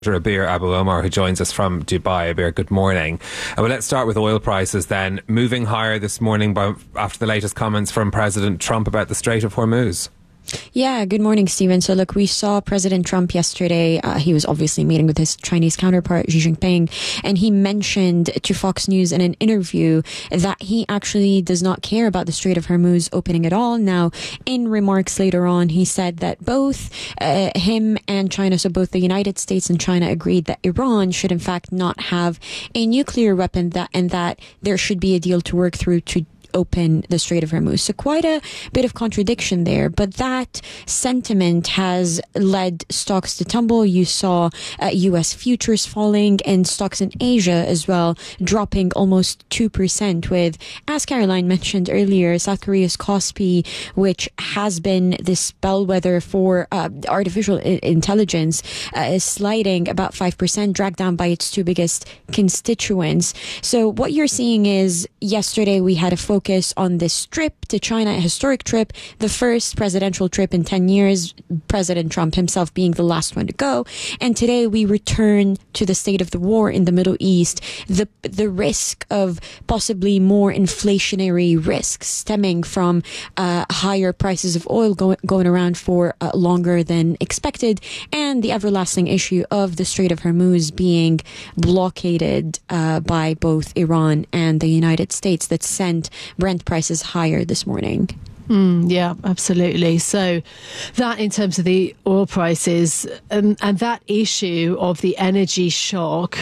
Abir Abu Omar, who joins us from Dubai. Abir, good morning. Well, let's start with oil prices then. Moving higher this morning after the latest comments from President Trump about the Strait of Hormuz. Yeah, good morning, Stephen. So look, we saw President Trump yesterday. He was obviously meeting with his Chinese counterpart, Xi Jinping, and he mentioned to Fox News in an interview that he actually does not care about the Strait of Hormuz opening at all. Now, in remarks later on, he said that both him and China, so both the United States and China, agreed that Iran should in fact not have a nuclear weapon, and that there should be a deal to work through to open the Strait of Hormuz. So quite a bit of contradiction there, but that sentiment has led stocks to tumble. You saw US futures falling and stocks in Asia as well dropping almost 2%, with, as Caroline mentioned earlier, South Korea's Kospi, which has been this bellwether for artificial intelligence, is sliding about 5%, dragged down by its two biggest constituents. So what you're seeing is, yesterday we had a focus on this trip to China, a historic trip, the first presidential trip in 10 years, President Trump himself being the last one to go. And today we return to the state of the war in the Middle East, the risk of possibly more inflationary risks stemming from higher prices of oil going around for longer than expected, and the everlasting issue of the Strait of Hormuz being blockaded by both Iran and the United States, that sent Brent prices higher this morning. Yeah, absolutely. So that, in terms of the oil prices, and that issue of the energy shock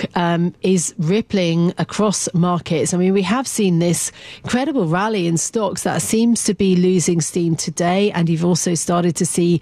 is rippling across markets. I mean, we have seen this incredible rally in stocks that seems to be losing steam today, and you've also started to see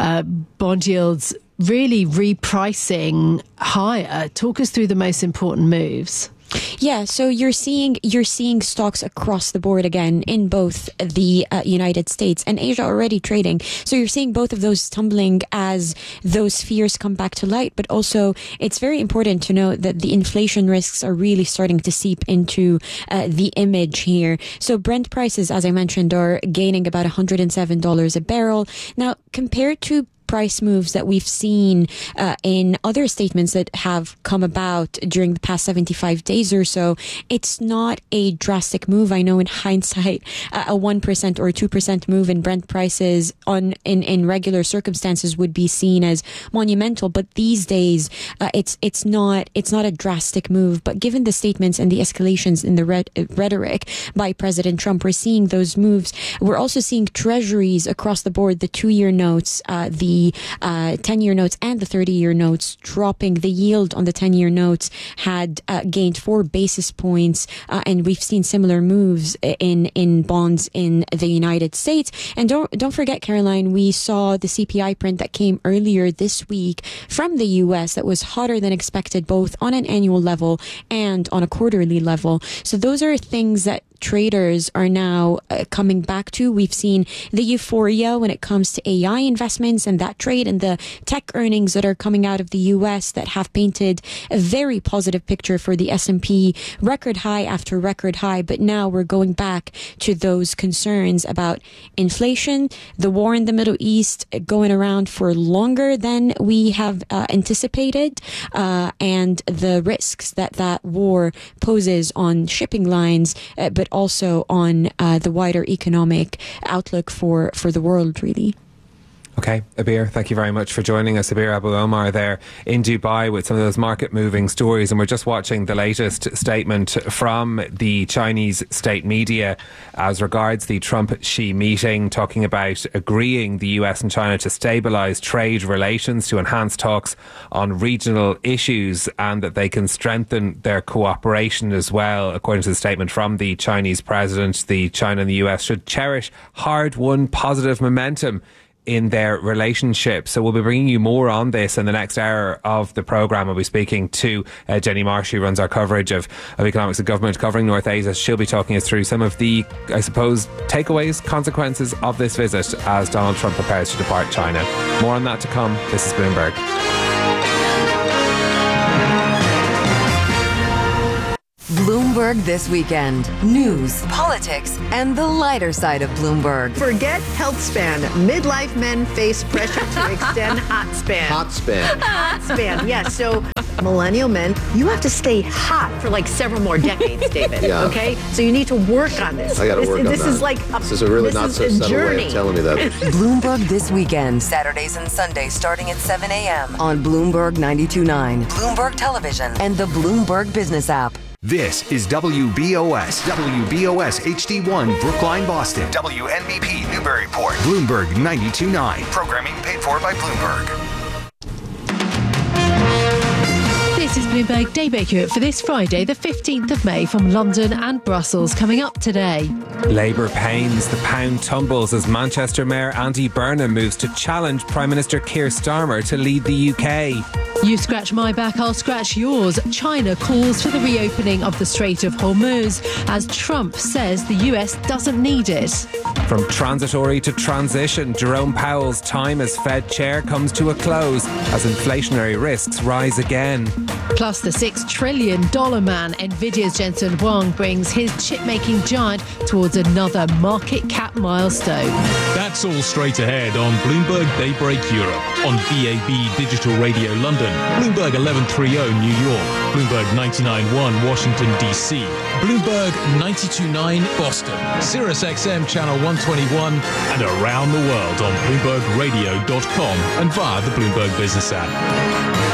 bond yields really repricing higher. Talk us through the most important moves. Yeah, so you're seeing stocks across the board again in both the United States and Asia already trading. So you're seeing both of those tumbling as those fears come back to light. But also, it's very important to note that the inflation risks are really starting to seep into the image here. So Brent prices, as I mentioned, are gaining about $107 a barrel. Now, compared to price moves that we've seen in other statements that have come about during the past 75 days or so, it's not a drastic move. I know in hindsight, a 1% or 2% move in Brent prices in regular circumstances would be seen as monumental, but these days it's not a drastic move. But given the statements and the escalations in the rhetoric by President Trump, we're seeing those moves. We're also seeing treasuries across the board, the 2-year notes, the 10-year notes and the 30-year notes dropping. The yield on the 10-year notes had gained 4 basis points, and we've seen similar moves in bonds in the United States. And don't forget, Caroline, we saw the CPI print that came earlier this week from the US that was hotter than expected, both on an annual level and on a quarterly level. So those are things that traders are now coming back to. We've seen the euphoria when it comes to AI investments and that trade, and the tech earnings that are coming out of the US that have painted a very positive picture for the S&P, record high after record high. But now we're going back to those concerns about inflation, the war in the Middle East going around for longer than we have anticipated, and the risks that war poses on shipping lines, but also on the wider economic outlook for the world, really. Okay, Abir, thank you very much for joining us. Abir Abu Omar there in Dubai with some of those market-moving stories. And we're just watching the latest statement from the Chinese state media as regards the Trump-Xi meeting, talking about agreeing the US and China to stabilise trade relations, to enhance talks on regional issues, and that they can strengthen their cooperation as well. According to the statement from the Chinese president, the China and the US should cherish hard-won positive momentum in their relationship. So we'll be bringing you more on this in the next hour of the programme. We'll be speaking to Jenny Marsh, who runs our coverage of economics and government, covering North Asia. She'll be talking us through some of the, I suppose, takeaways, consequences of this visit as Donald Trump prepares to depart China. More on that to come. This is Bloomberg. Bloomberg Bloomberg This Weekend. News, politics, and the lighter side of Bloomberg. Forget health span. Midlife men face pressure to extend hot span. Hot span. Hot span, yes. So millennial men, you have to stay hot for like several more decades, David. Yeah. Okay? So you need to work on this. I got to work on that. This is like this is a really not so subtle way of telling me that. Bloomberg This Weekend. Saturdays and Sundays starting at 7 a.m. on Bloomberg 92.9, Bloomberg Television, and the Bloomberg Business app. This is WBOS, WBOS HD1, Brookline, Boston, WNBP, Newburyport, Bloomberg 92.9. Programming paid for by Bloomberg. This is Bloomberg Daybreak Europe for this Friday, the 15th of May, from London and Brussels. Coming up today. Labour pains, the pound tumbles as Manchester Mayor Andy Burnham moves to challenge Prime Minister Keir Starmer to lead the UK. You scratch my back, I'll scratch yours. China calls for the reopening of the Strait of Hormuz as Trump says the US doesn't need it. From transitory to transition, Jerome Powell's time as Fed chair comes to a close as inflationary risks rise again. Plus, the $6 trillion man, Nvidia's Jensen Huang, brings his chip-making giant towards another market cap milestone. That's all straight ahead on Bloomberg Daybreak Europe, on DAB Digital Radio London, Bloomberg 1130 New York, Bloomberg 99.1 Washington DC, Bloomberg 92.9 Boston, Sirius XM Channel 121, and around the world on BloombergRadio.com and via the Bloomberg Business app.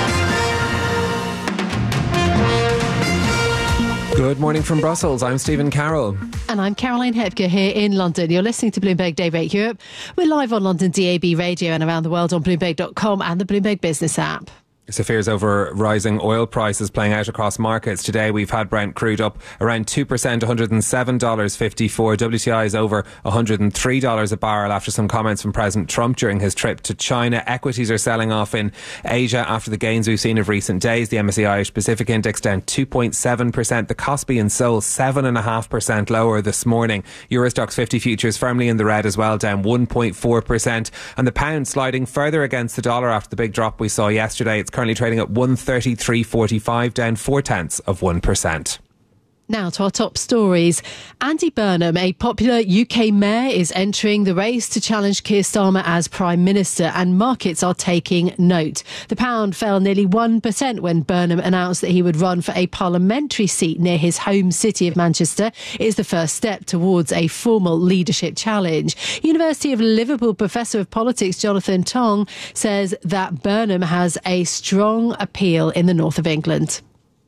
Good morning from Brussels. I'm Stephen Carroll. And I'm Caroline Hepker here in London. You're listening to Bloomberg Daybreak Europe. We're live on London DAB radio and around the world on Bloomberg.com and the Bloomberg Business app. So fears over rising oil prices playing out across markets. Today we've had Brent crude up around 2%, $107.54. WTI is over $103 a barrel after some comments from President Trump during his trip to China. Equities are selling off in Asia after the gains we've seen of recent days. The MSCI Irish Pacific Index down 2.7%. The Kospi in Seoul 7.5% lower this morning. Eurostoxx 50 futures firmly in the red as well, down 1.4%. And the pound sliding further against the dollar after the big drop we saw yesterday. It's currently trading at 133.45, down 0.4%. Now to our top stories. Andy Burnham, a popular UK mayor, is entering the race to challenge Keir Starmer as Prime Minister, and markets are taking note. The pound fell nearly 1% when Burnham announced that he would run for a parliamentary seat near his home city of Manchester. It is the first step towards a formal leadership challenge. University of Liverpool professor of politics Jonathan Tong says that Burnham has a strong appeal in the north of England.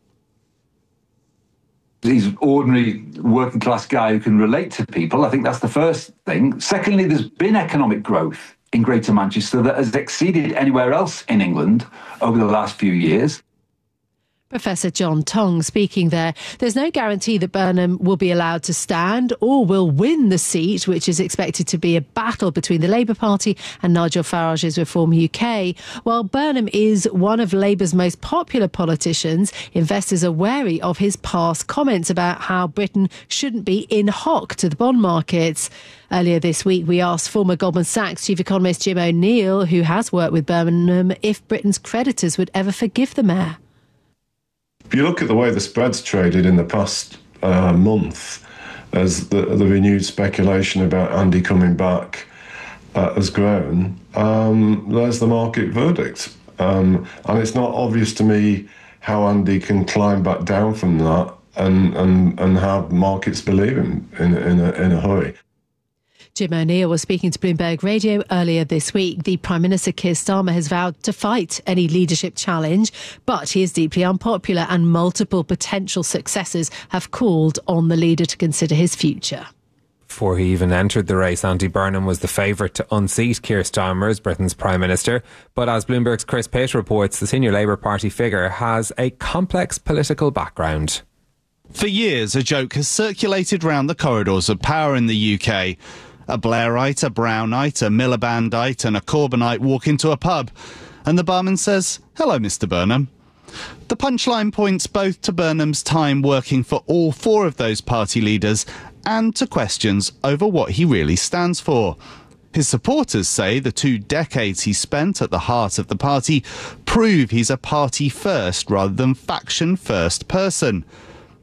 He's an ordinary working class guy who can relate to people. I think that's the first thing. Secondly, there's been economic growth in Greater Manchester that has exceeded anywhere else in England over the last few years. Professor John Tong speaking there. There's no guarantee that Burnham will be allowed to stand or will win the seat, which is expected to be a battle between the Labour Party and Nigel Farage's Reform UK. While Burnham is one of Labour's most popular politicians, investors are wary of his past comments about how Britain shouldn't be in hock to the bond markets. Earlier this week, we asked former Goldman Sachs chief economist Jim O'Neill, who has worked with Burnham, if Britain's creditors would ever forgive the mayor. If you look at the way the spreads traded in the past month, as the renewed speculation about Andy coming back has grown, there's the market verdict. And it's not obvious to me how Andy can climb back down from that and have markets believe him in a hurry. Jim O'Neill was speaking to Bloomberg Radio earlier this week. The Prime Minister Keir Starmer has vowed to fight any leadership challenge, but he is deeply unpopular and multiple potential successors have called on the leader to consider his future. Before he even entered the race, Andy Burnham was the favourite to unseat Keir Starmer as Britain's Prime Minister. But as Bloomberg's Chris Pitt reports, the senior Labour Party figure has a complex political background. For years, a joke has circulated round the corridors of power in the UK. A Blairite, a Brownite, a Milibandite and a Corbynite walk into a pub and the barman says, "Hello, Mr. Burnham." The punchline points both to Burnham's time working for all four of those party leaders and to questions over what he really stands for. His supporters say the 2 decades he spent at the heart of the party prove he's a party first rather than faction first person.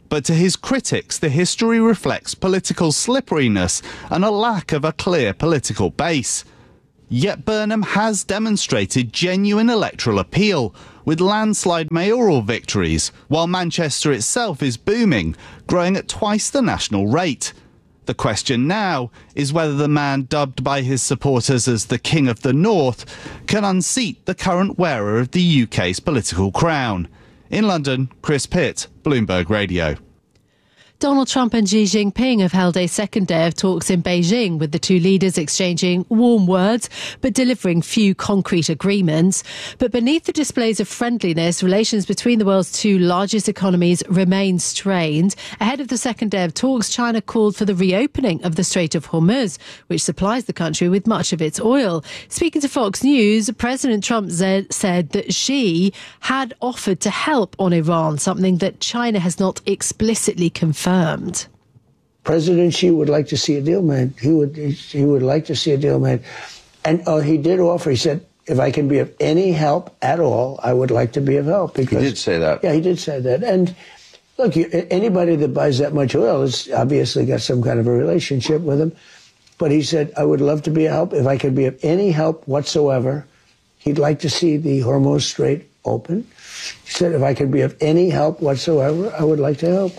But to his critics, the history reflects political slipperiness and a lack of a clear political base. Yet Burnham has demonstrated genuine electoral appeal, with landslide mayoral victories, while Manchester itself is booming, growing at twice the national rate. The question now is whether the man dubbed by his supporters as the King of the North can unseat the current wearer of the UK's political crown. In London, Chris Pitt, Bloomberg Radio. Donald Trump and Xi Jinping have held a second day of talks in Beijing, with the two leaders exchanging warm words but delivering few concrete agreements. But beneath the displays of friendliness, relations between the world's two largest economies remain strained. Ahead of the second day of talks, China called for the reopening of the Strait of Hormuz, which supplies the country with much of its oil. Speaking to Fox News, President Trump said that Xi had offered to help on Iran, something that China has not explicitly confirmed. President Xi would like to see a deal made. He would like to see a deal made. And he did offer, he said, if I can be of any help at all, I would like to be of help. Because, he did say that. Yeah, he did say that. And look, anybody that buys that much oil has obviously got some kind of a relationship with him. But he said, I would love to be of help. If I could be of any help whatsoever, he'd like to see the Hormuz Strait open. He said, if I could be of any help whatsoever, I would like to help.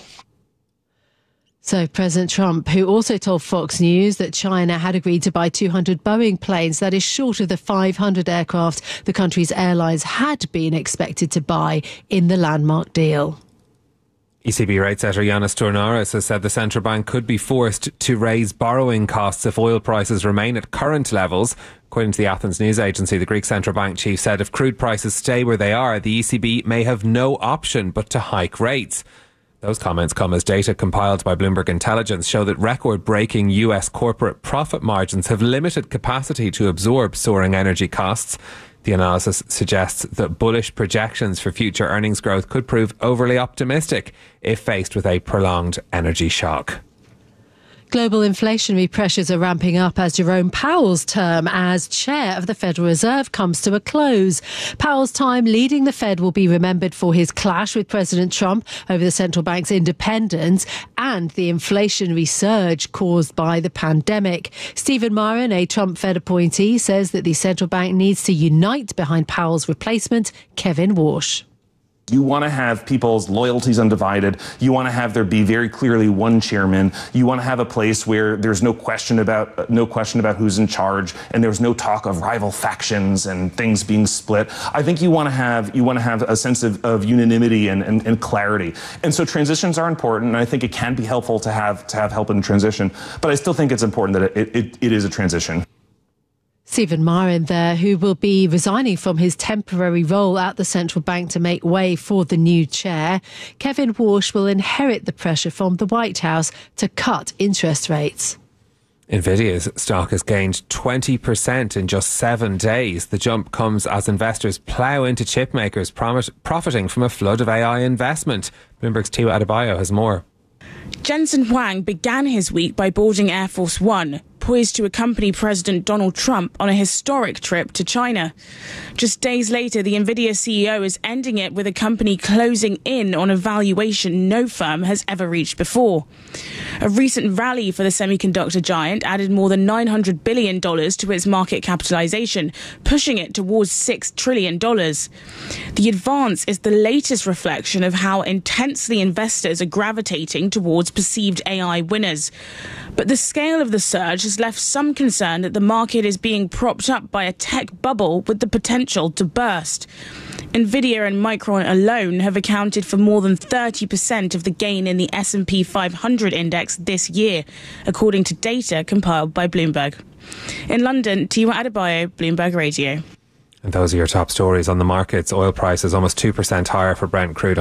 So President Trump, who also told Fox News that China had agreed to buy 200 Boeing planes, that is short of the 500 aircraft the country's airlines had been expected to buy in the landmark deal. ECB rate setter Yanis Tournaris has said the central bank could be forced to raise borrowing costs if oil prices remain at current levels. According to the Athens news agency, the Greek central bank chief said if crude prices stay where they are, the ECB may have no option but to hike rates. Those comments come as data compiled by Bloomberg Intelligence show that record-breaking US corporate profit margins have limited capacity to absorb soaring energy costs. The analysis suggests that bullish projections for future earnings growth could prove overly optimistic if faced with a prolonged energy shock. Global inflationary pressures are ramping up as Jerome Powell's term as chair of the Federal Reserve comes to a close. Powell's time leading the Fed will be remembered for his clash with President Trump over the central bank's independence and the inflationary surge caused by the pandemic. Stephen Myron, a Trump Fed appointee, says that the central bank needs to unite behind Powell's replacement, Kevin Warsh. You want to have people's loyalties undivided. You want to have there be very clearly one chairman. You want to have a place where there's no question about who's in charge, and there's no talk of rival factions and things being split. I think you want to have a sense of unanimity and clarity. And so transitions are important, and I think it can be helpful to have help in transition. But I still think it's important that it is a transition. Stephen Myron there, who will be resigning from his temporary role at the central bank to make way for the new chair. Kevin Warsh will inherit the pressure from the White House to cut interest rates. Nvidia's stock has gained 20% in just 7 days. The jump comes as investors plough into chip makers profiting from a flood of AI investment. Bloomberg's Tiwa Adebayo has more. Jensen Huang began his week by boarding Air Force One, poised to accompany President Donald Trump on a historic trip to China. Just days later, the Nvidia CEO is ending it with a company closing in on a valuation no firm has ever reached before. A recent rally for the semiconductor giant added more than $900 billion to its market capitalization, pushing it towards $6 trillion. The advance is the latest reflection of how intensely investors are gravitating towards perceived AI winners. But the scale of the surge has left some concern that the market is being propped up by a tech bubble with the potential to burst. Nvidia and Micron alone have accounted for more than 30% of the gain in the S&P 500 index this year, according to data compiled by Bloomberg. In London, Tiwa Adebayo, Bloomberg Radio. And those are your top stories on the markets. Oil prices almost 2% higher for Brent crude,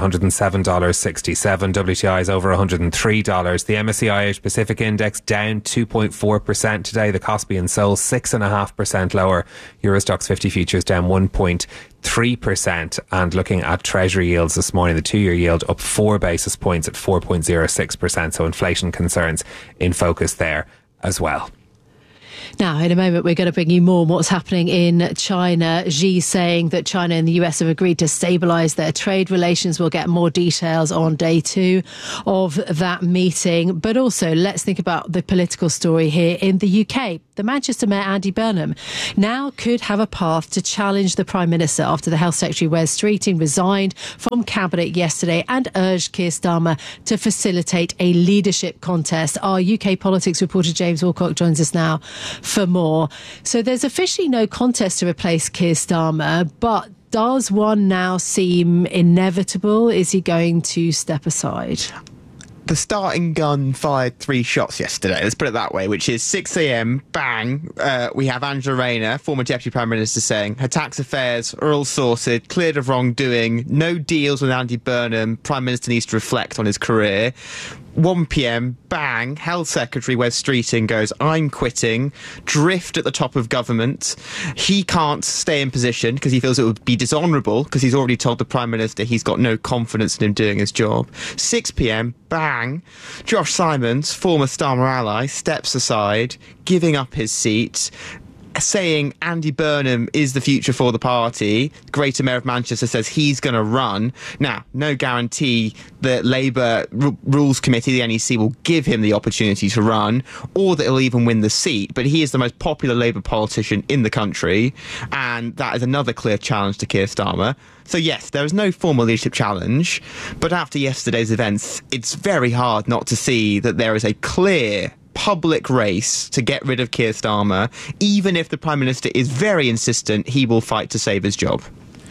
$107.67. WTI is over $103. The MSCI Asia Pacific Index down 2.4% today. The Kospi and Seoul 6.5% lower. Eurostoxx 50 futures down 1.3%. And looking at Treasury yields this morning, the 2-year yield up 4 basis points at 4.06%. So inflation concerns in focus there as well. Now, in a moment, we're going to bring you more on what's happening in China. Xi saying that China and the US have agreed to stabilise their trade relations. We'll get more details on day 2 of that meeting. But also, let's think about the political story here in the UK. The Manchester Mayor, Andy Burnham, now could have a path to challenge the Prime Minister after the Health Secretary, Wes Streeting, resigned from Cabinet yesterday and urged Keir Starmer to facilitate a leadership contest. Our UK politics reporter, James Wilcock, joins us now for more. So there's officially no contest to replace Keir Starmer, but does one now seem inevitable? Is he going to step aside? The starting gun fired 3 shots yesterday, let's put it that way, which is 6 a.m, bang, we have Angela Rayner, former Deputy Prime Minister, saying her tax affairs are all sorted, cleared of wrongdoing, no deals with Andy Burnham, Prime Minister needs to reflect on his career. 1 p.m, bang, Health Secretary Wes Streeting goes, I'm quitting, drift at the top of government. He can't stay in position because he feels it would be dishonourable because he's already told the Prime Minister he's got no confidence in him doing his job. 6 p.m, bang, Josh Simons, former Starmer ally, steps aside, giving up his seat, saying Andy Burnham is the future for the party. Greater Mayor of Manchester says he's going to run. Now, no guarantee that Labour Rules Committee, the NEC, will give him the opportunity to run or that he'll even win the seat, but he is the most popular Labour politician in the country, and that is another clear challenge to Keir Starmer. So yes, there is no formal leadership challenge, but after yesterday's events, it's very hard not to see that there is a clear public race to get rid of Keir Starmer. Even if the Prime Minister is very insistent, he will fight to save his job.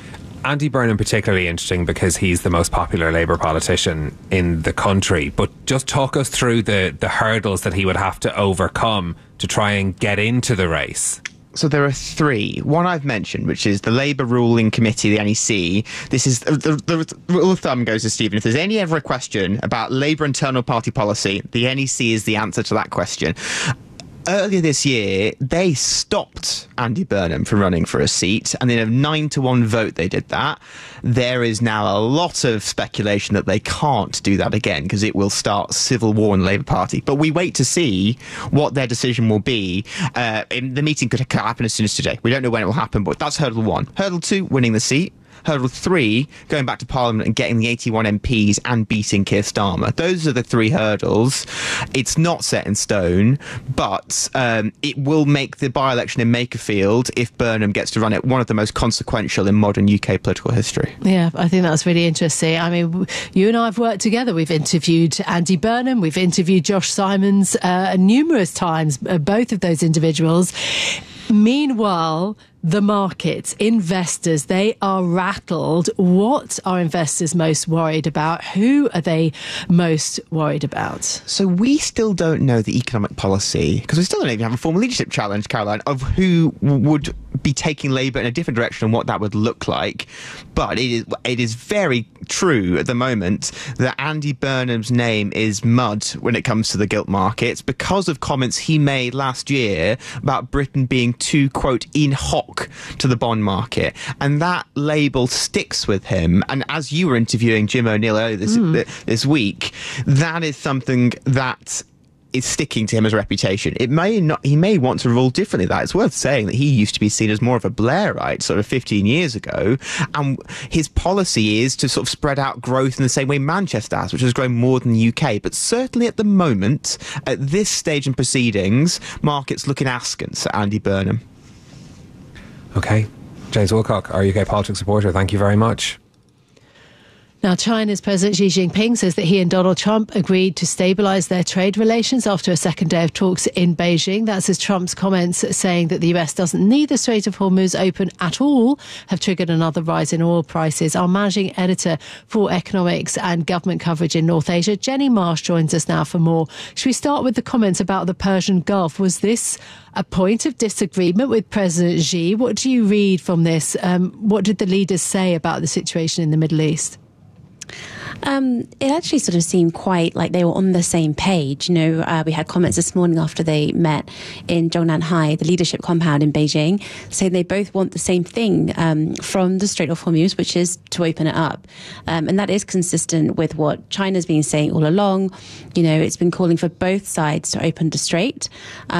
Andy Burnham particularly interesting because he's the most popular Labour politician in the country. But just talk us through the hurdles that he would have to overcome to try and get into the race. So there are 3. One I've mentioned, which is the Labour Ruling Committee, the NEC. This is the rule of thumb goes to Stephen. If there's any ever a question about Labour internal party policy, the NEC is the answer to that question. Earlier this year, they stopped Andy Burnham from running for a seat, and in a 9-1 vote they did that. There is now a lot of speculation that they can't do that again because it will start civil war in the Labour Party. But we wait to see what their decision will be. The meeting could happen as soon as today. We don't know when it will happen, but that's hurdle 1. Hurdle 2, winning the seat. Hurdle 3, going back to Parliament and getting the 81 MPs and beating Keir Starmer. Those are the 3 hurdles. It's not set in stone, but it will make the by-election in Makerfield, if Burnham gets to run it, one of the most consequential in modern UK political history. Yeah, I think that's really interesting. I mean, you and I have worked together. We've interviewed Andy Burnham, we've interviewed Josh Simons numerous times, both of those individuals. Meanwhile, the markets, investors, they are rattled. What are investors most worried about? Who are they most worried about? So we still don't know the economic policy, because we still don't even have a formal leadership challenge, Caroline, of who would be taking Labour in a different direction and what that would look like. But it is very true at the moment that Andy Burnham's name is mud when it comes to the gilt markets because of comments he made last year about Britain being too, quote, in hoc to the bond market. And that label sticks with him. And as you were interviewing Jim O'Neill earlier this week, that is something that is sticking to him as a reputation. It may not, he may want to rule differently. That it's worth saying that he used to be seen as more of a Blairite sort of 15 years ago, and his policy is to sort of spread out growth in the same way Manchester has, which has grown more than the UK. But certainly at the moment, at this stage in proceedings, markets looking askance at Andy Burnham. Okay, James Wilcock, our UK politics reporter, thank you very much. Now, China's President Xi Jinping says that he and Donald Trump agreed to stabilise their trade relations after a second day of talks in Beijing. That's as Trump's comments saying that the US doesn't need the Strait of Hormuz open at all have triggered another rise in oil prices. Our managing editor for economics and government coverage in North Asia, Jenny Marsh, joins us now for more. Should we start with the comments about the Persian Gulf? Was this a point of disagreement with President Xi? What do you read from this? What did the leaders say about the situation in the Middle East? It actually sort of seemed quite like they were on the same page. We had comments this morning after they met in Zhongnanhai, the leadership compound in Beijing, saying they both want the same thing from the Strait of Hormuz, which is to open it up. And that is consistent with what China's been saying all along. It's been calling for both sides to open the strait.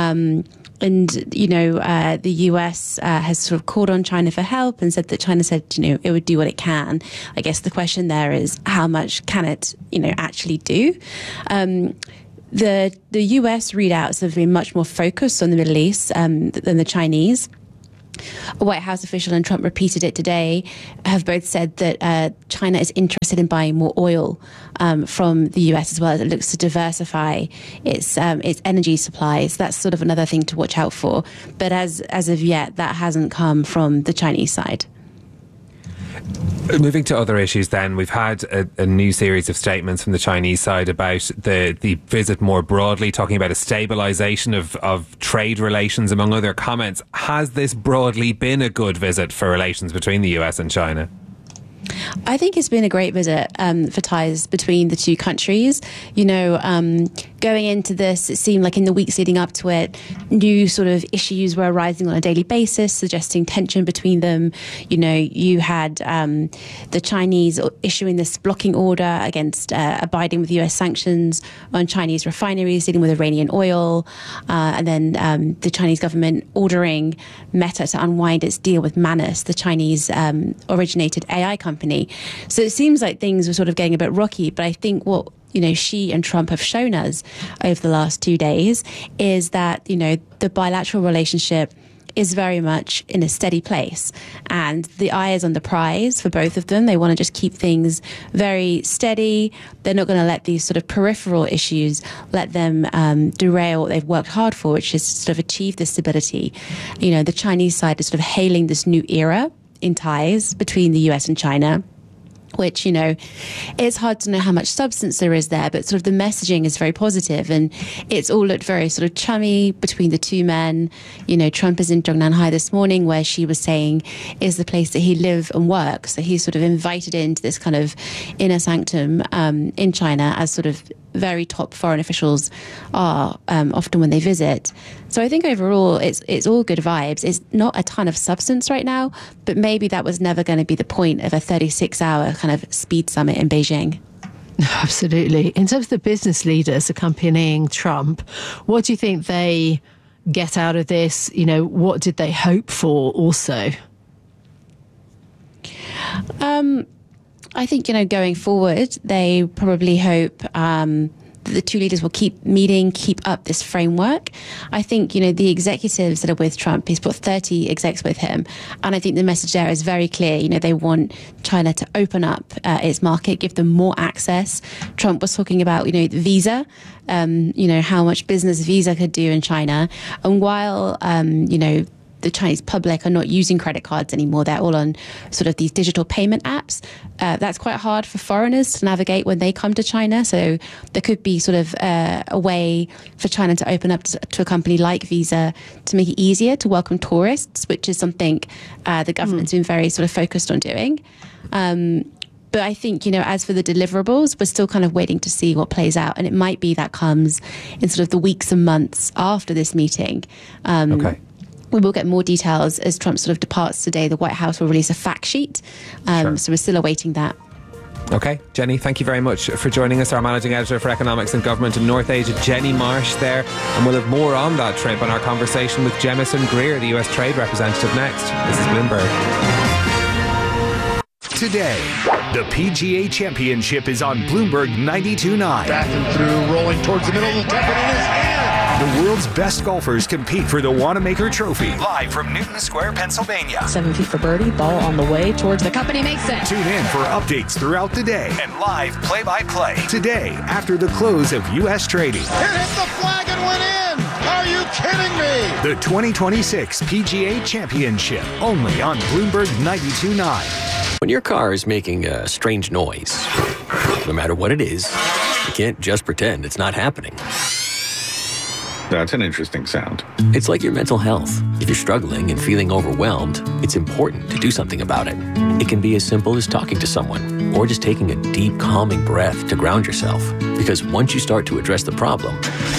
The US has sort of called on China for help and said that China said, it would do what it can. I guess the question there is how much can it, actually do? The US readouts have been much more focused on the Middle East than the Chinese. A White House official, and Trump repeated it today, have both said that China is interested in buying more oil from the US as well as it looks to diversify its energy supplies. That's sort of another thing to watch out for. But as of yet, that hasn't come from the Chinese side. Moving to other issues then, we've had a new series of statements from the Chinese side about the visit more broadly, talking about a stabilisation of trade relations, among other comments. Has this broadly been a good visit for relations between the US and China? I think it's been a great visit for ties between the two countries. Going into this, it seemed like in the weeks leading up to it, new sort of issues were arising on a daily basis, suggesting tension between them. You had the Chinese issuing this blocking order against abiding with US sanctions on Chinese refineries dealing with Iranian oil, and then the Chinese government ordering Meta to unwind its deal with Manus, the Chinese originated AI company. So it seems like things were sort of getting a bit rocky, but I think what Xi and Trump have shown us over the last 2 days is that, the bilateral relationship is very much in a steady place, and the eye is on the prize for both of them. They want to just keep things very steady. They're not going to let these sort of peripheral issues let them derail what they've worked hard for, which is to sort of achieve this stability. The Chinese side is sort of hailing this new era in ties between the US and China, which, it's hard to know how much substance there is there, but sort of the messaging is very positive, and it's all looked very sort of chummy between the two men. Trump is in Zhongnanhai this morning, where Xi was saying is the place that he live and work. So he's sort of invited into this kind of inner sanctum in China, as sort of very top foreign officials are often when they visit. So I think overall it's all good vibes. It's not a ton of substance right now, but maybe that was never going to be the point of a 36-hour kind of speed summit in Beijing. Absolutely. In terms of the business leaders accompanying Trump, what do you think they get out of this? What did they hope for also? I think, going forward, they probably hope that the two leaders will keep meeting, keep up this framework. I think, the executives that are with Trump, he's put 30 execs with him. And I think the message there is very clear. They want China to open up its market, give them more access. Trump was talking about, Visa, how much business Visa could do in China. And while, the Chinese public are not using credit cards anymore. They're all on sort of these digital payment apps. That's quite hard for foreigners to navigate when they come to China. So there could be sort of a way for China to open up to a company like Visa to make it easier to welcome tourists, which is something the government's been very sort of focused on doing. But I think, as for the deliverables, we're still kind of waiting to see what plays out. And it might be that comes in sort of the weeks and months after this meeting. Okay. We will get more details as Trump sort of departs today. The White House will release a fact sheet. So we're still awaiting that. Okay, Jenny, thank you very much for joining us. Our Managing Editor for Economics and Government in North Asia, Jenny Marsh there. And we'll have more on that trip on our conversation with Jemison Greer, the US Trade Representative, next. This is Bloomberg. Today, the PGA Championship is on Bloomberg 92.9. Back and through, rolling towards the middle of the cup, and it is in. The world's best golfers compete for the Wanamaker Trophy. Live from Newton Square, Pennsylvania. 7 feet for birdie, ball on the way towards the cup, and he makes it. Tune in for updates throughout the day and live play-by-play. Today, after the close of U.S. trading. It hit the flag and went in. Are you kidding me? The 2026 PGA Championship, only on Bloomberg 92.9. When your car is making a strange noise, no matter what it is, you can't just pretend it's not happening. That's an interesting sound. It's like your mental health. If you're struggling and feeling overwhelmed, it's important to do something about it. It can be as simple as talking to someone or just taking a deep, calming breath to ground yourself. Because once you start to address the problem,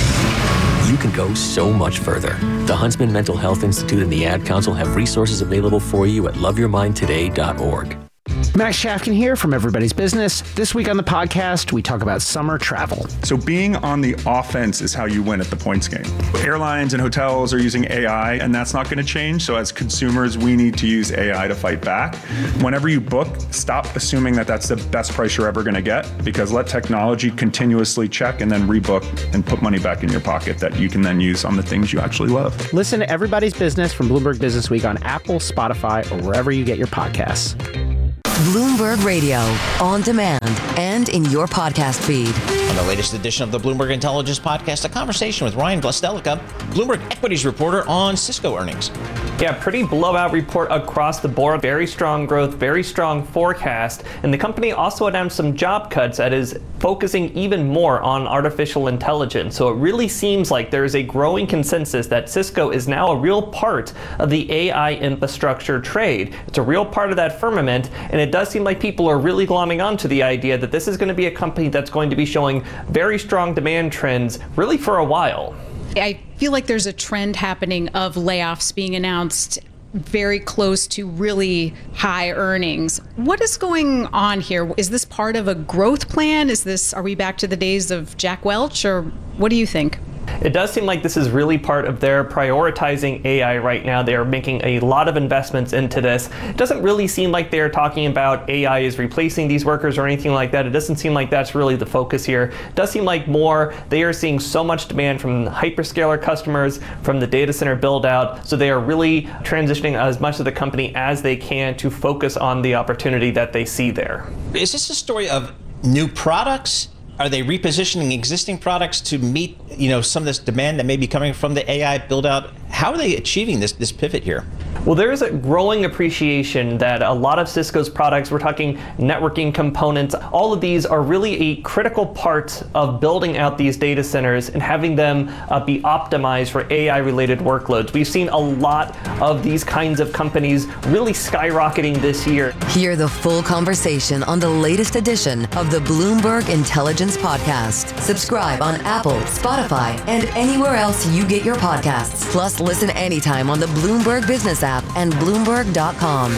you can go so much further. The Huntsman Mental Health Institute and the Ad Council have resources available for you at loveyourmindtoday.org. Max Shafkin here from Everybody's Business. This week on the podcast, we talk about summer travel. So being on the offense is how you win at the points game. Airlines and hotels are using AI, and that's not going to change. So as consumers, we need to use AI to fight back. Whenever you book, stop assuming that that's the best price you're ever going to get, because let technology continuously check and then rebook and put money back in your pocket that you can then use on the things you actually love. Listen to Everybody's Business from Bloomberg Business Week on Apple, Spotify, or wherever you get your podcasts. Bloomberg Radio, on demand and in your podcast feed. On the latest edition of the Bloomberg Intelligence Podcast, a conversation with Ryan Blastelica, Bloomberg Equities reporter on Cisco earnings. Yeah, pretty blowout report across the board. Very strong growth, very strong forecast. And the company also announced some job cuts that is focusing even more on artificial intelligence. So it really seems like there is a growing consensus that Cisco is now a real part of the AI infrastructure trade. It's a real part of that firmament, and it does seem like people are really glomming onto the idea that this is going to be a company that's going to be showing very strong demand trends really for a while. I feel like there's a trend happening of layoffs being announced very close to really high earnings. What is going on here? Is this part of a growth plan? Are we back to the days of Jack Welch, or what do you think? It does seem like this is really part of their prioritizing AI right now. They are making a lot of investments into this. It doesn't really seem like they're talking about AI is replacing these workers or anything like that. It doesn't seem like that's really the focus here. It does seem like more they are seeing so much demand from hyperscaler customers, from the data center build out. So they are really transitioning as much of the company as they can to focus on the opportunity that they see there. Is this a story of new products? Are they repositioning existing products to meet, some of this demand that may be coming from the AI build out? How are they achieving this pivot here? Well, there is a growing appreciation that a lot of Cisco's products, we're talking networking components, all of these are really a critical part of building out these data centers and having them be optimized for AI-related workloads. We've seen a lot of these kinds of companies really skyrocketing this year. Hear the full conversation on the latest edition of the Bloomberg Intelligence Podcast. Subscribe on Apple, Spotify, and anywhere else you get your podcasts. Plus, listen anytime on the Bloomberg Business app and Bloomberg.com.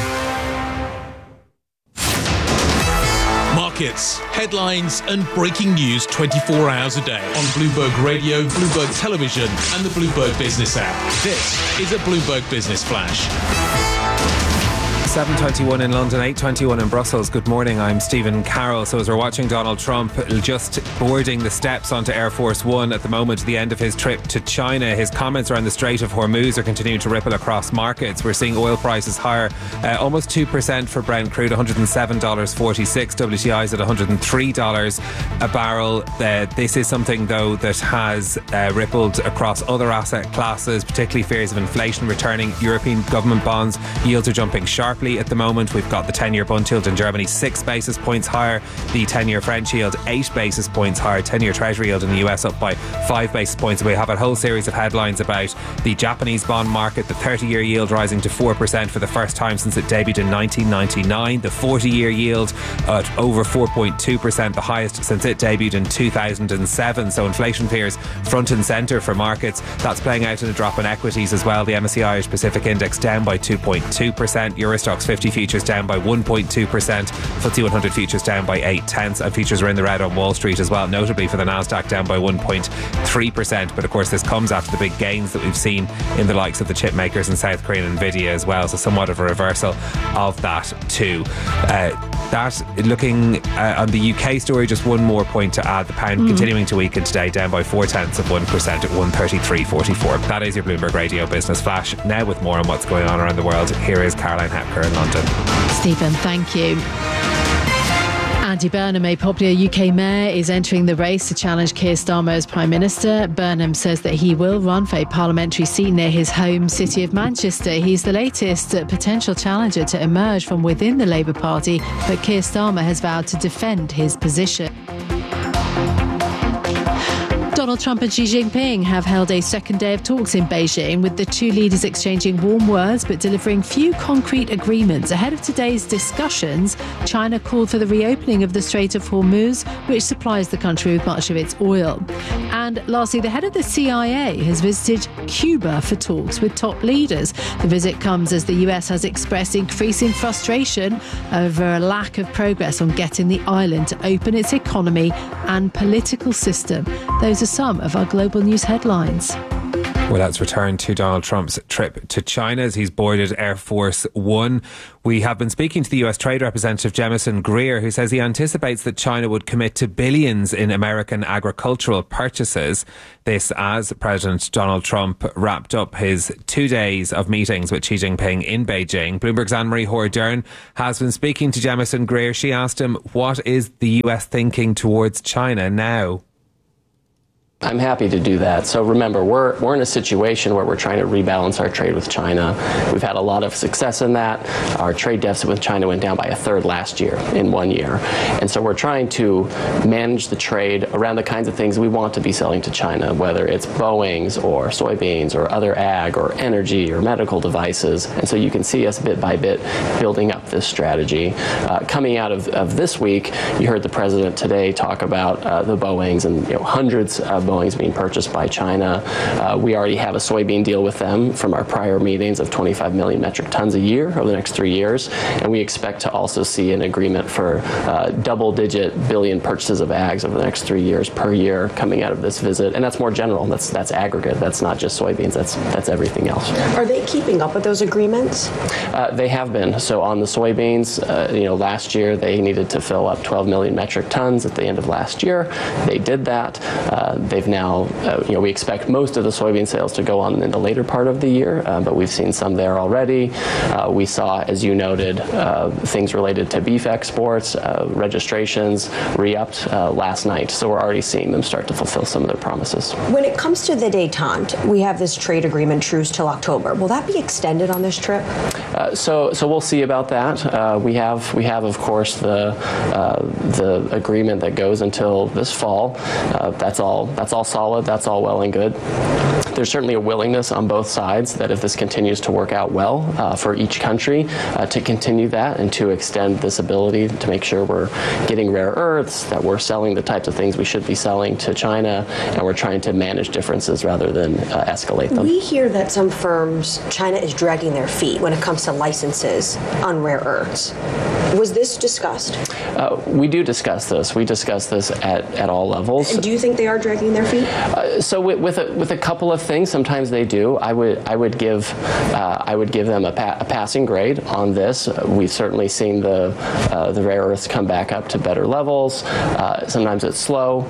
Markets, headlines, and breaking news 24 hours a day on Bloomberg Radio, Bloomberg Television, and the Bloomberg Business app. This is a Bloomberg Business Flash. 7:21 in London, 8:21 in Brussels. Good morning, I'm Stephen Carroll. So as we're watching Donald Trump just boarding the steps onto Air Force One at the moment, the end of his trip to China, his comments around the Strait of Hormuz are continuing to ripple across markets. We're seeing oil prices higher, almost 2% for Brent crude, $107.46. WTI's at $103 a barrel. This is something, though, that has rippled across other asset classes, particularly fears of inflation returning. European government bonds yields are jumping sharply at the moment. We've got the 10-year bond yield in Germany 6 basis points higher, the 10-year French yield 8 basis points higher, 10-year Treasury yield in the US up by 5 basis points. We have a whole series of headlines about the Japanese bond market, the 30-year yield rising to 4% for the first time since it debuted in 1999, the 40-year yield at over 4.2%, the highest since it debuted in 2007. So inflation fears front and centre for markets. That's playing out in a drop in equities as well. The MSCI Irish Pacific Index down by 2.2%, Eurostoxx 50 futures down by 1.2%, FTSE 100 futures down by 0.8, and futures are in the red on Wall Street as well, notably for the Nasdaq down by 1.3%. But of course this comes after the big gains that we've seen in the likes of the chip makers in South Korea and Nvidia as well, so somewhat of a reversal of that too. That looking on the UK story, just one more point to add. The pound continuing to weaken today, down by 0.4% at 133.44. That is your Bloomberg Radio Business Flash. Now with more on what's going on around the world, here is Caroline Hepker in London. Stephen, thank you. Andy Burnham, a popular UK mayor, is entering the race to challenge Keir Starmer as Prime Minister. Burnham says that he will run for a parliamentary seat near his home city of Manchester. He's the latest potential challenger to emerge from within the Labour Party, but Keir Starmer has vowed to defend his position. Donald Trump and Xi Jinping have held a second day of talks in Beijing, with the two leaders exchanging warm words but delivering few concrete agreements. Ahead of today's discussions, China called for the reopening of the Strait of Hormuz, which supplies the country with much of its oil. And lastly, the head of the CIA has visited Cuba for talks with top leaders. The visit comes as the US has expressed increasing frustration over a lack of progress on getting the island to open its economy and political system. Those are some of our global news headlines. Well, let's return to Donald Trump's trip to China as he's boarded Air Force One. We have been speaking to the US Trade Representative Jemison Greer, who says he anticipates that China would commit to billions in American agricultural purchases. This as President Donald Trump wrapped up his 2 days of meetings with Xi Jinping in Beijing. Bloomberg's Anne-Marie Hore-Dern has been speaking to Jemison Greer. She asked him, what is the US thinking towards China now? I'm happy to do that. So remember, we're in a situation where we're trying to rebalance our trade with China. We've had a lot of success in that. Our trade deficit with China went down by a third last year, in 1 year. And so we're trying to manage the trade around the kinds of things we want to be selling to China, whether it's Boeings or soybeans or other ag or energy or medical devices. And so you can see us bit by bit building up this strategy. Coming out of this week, you heard the president today talk about the Boeings and hundreds of Boeing's being purchased by China. We already have a soybean deal with them from our prior meetings of 25 million metric tons a year over the next 3 years. And we expect to also see an agreement for double-digit billion purchases of ags over the next 3 years per year coming out of this visit. And that's more general. That's aggregate. That's not just soybeans. That's everything else. Are they keeping up with those agreements? They have been. So on the soybeans, last year they needed to fill up 12 million metric tons at the end of last year. They did that. They've now, we expect most of the soybean sales to go on in the later part of the year, but we've seen some there already. We saw, as you noted, things related to beef exports, registrations re-upped last night. So we're already seeing them start to fulfill some of their promises. When it comes to the détente, we have this trade agreement truce till October. Will that be extended on this trip? So we'll see about that. We have of course the agreement that goes until this fall. That's all solid. That's all well and good. There's certainly a willingness on both sides that if this continues to work out well for each country, to continue that and to extend this ability to make sure we're getting rare earths, that we're selling the types of things we should be selling to China, and we're trying to manage differences rather than escalate them. We hear that some firms, China is dragging their feet when it comes to licenses on rare earths. Was this discussed? We do discuss this. We discuss this at all levels. And do you think they are dragging their feet? So with a couple of things, sometimes they do. I would give them a passing grade on this. We've certainly seen the rare earths come back up to better levels. Sometimes it's slow.